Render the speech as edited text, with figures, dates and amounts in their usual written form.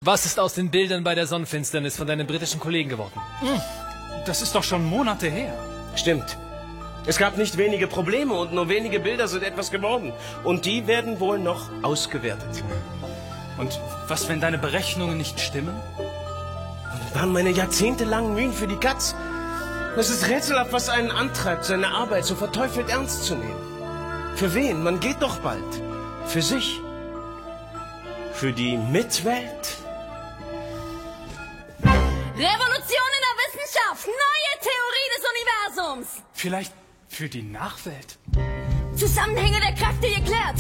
Was ist aus den Bildern bei der Sonnenfinsternis von deinen britischen Kollegen geworden? Das ist doch schon Monate her. Stimmt. Es gab nicht wenige Probleme und nur wenige Bilder sind etwas geworden. Und die werden wohl noch ausgewertet. Und was, wenn deine Berechnungen nicht stimmen? Das waren meine jahrzehntelangen Mühen für die Katz. Es ist rätselhaft, was einen antreibt, seine Arbeit so verteufelt ernst zu nehmen. Für wen? Man geht doch bald. Für sich. Für die Mitwelt. Revolution in der Wissenschaft! Neue Theorie des Universums! Vielleicht für die Nachwelt? Zusammenhänge der Kräfte geklärt!